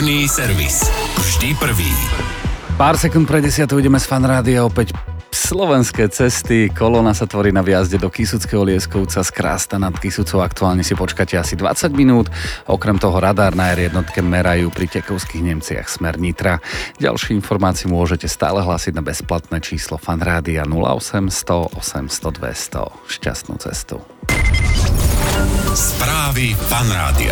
Ranný servis. Vždy prvý. Pár sekúnd pre 10 ideme z Fanrádia opäť slovenské cesty. Kolóna sa tvorí na viazde do Kysuckého Lieskovca z Krásta nad Kysucou. Aktuálne si počkáte asi 20 minút. Okrem toho radár na R1 merajú pri Tekovských Nemciach smer Nitra. Ďalšie informácie môžete stále hlásiť na bezplatné číslo Fanrádia 0800 800 200. Šťastnú cestu. Správy Fanrádia.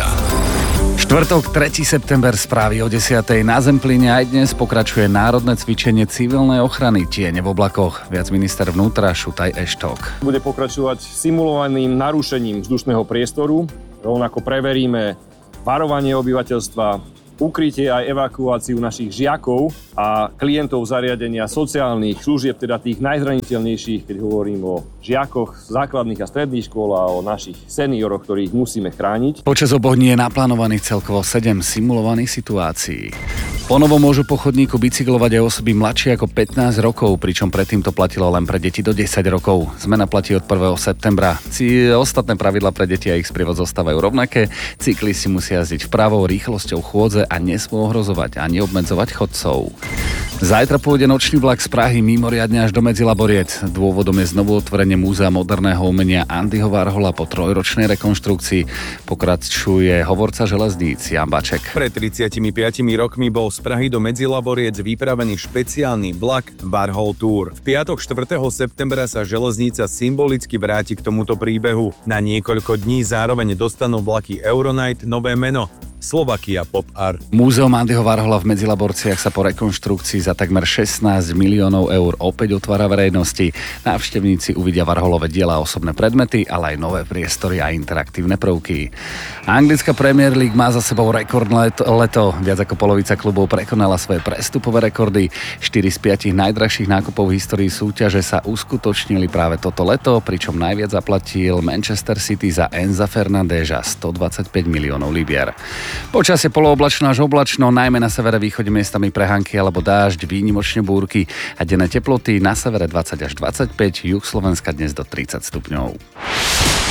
Štvrtok, 3. september, správy o 10. Na Zemplíne aj dnes pokračuje národné cvičenie civilnej ochrany Tiene v oblakoch. Viac minister vnútra Šutaj Eštok. Bude pokračovať simulovaným narušením vzdušného priestoru. Rovnako preveríme varovanie obyvateľstva, ukrytie aj evakuáciu našich žiakov a klientov zariadenia sociálnych služieb, teda tých najzraniteľnejších, keď hovorím o žiakoch základných a stredných škôl a o našich senioroch, ktorých musíme chrániť. Počas oboch dní je naplánovaných celkovo 7 simulovaných situácií. Ponovo môžu po chodníku bicyklovať aj osoby mladšie ako 15 rokov, pričom predtým to platilo len pre deti do 10 rokov. Zmena platí od 1. septembra. Ostatné pravidlá pre deti a ich sprievod zostávajú rovnaké. Cyklisti musia jazdiť vpravo rýchlosťou chôdze a nesmú ohrozovať ani obmedzovať chodcov. Zajtra pôjde nočný vlak z Prahy mimoriadne až do Medzilaboriec. Dôvodom je znovu otvorenie Múzea moderného umenia Andyho Warhola po 3-ročnej rekonštrukcii. Pokračuje hovorca železníc Jan Baček. Pred 35 rokmi bol z Prahy do Medzilaboriec vypravený špeciálny vlak Warhol Tour. V piatok 4. septembra sa železnica symbolicky vráti k tomuto príbehu. Na niekoľko dní zároveň dostanú vlaky Euronight nové meno – Slovakia Pop Art. Múzeum Andyho Warhola v Medzilaborciach sa po rekonštrukcii za takmer 16 miliónov eur opäť otvára verejnosti. Návštevníci uvidia Warholové diela a osobné predmety, ale aj nové priestory a interaktívne prvky. Anglická Premier League má za sebou rekordné leto. Viac ako polovica klubov prekonala svoje prestupové rekordy. 4 z 5 najdrahších nákupov v histórii súťaže sa uskutočnili práve toto leto, pričom najviac zaplatil Manchester City za Enza Fernandéša 125 miliónov libier. Počasie polooblačno až oblačno, najmä na severe východe miestami prehánky alebo dážď, výnimočne búrky a denné teploty na severe 20 až 25, juh Slovenska dnes do 30 stupňov.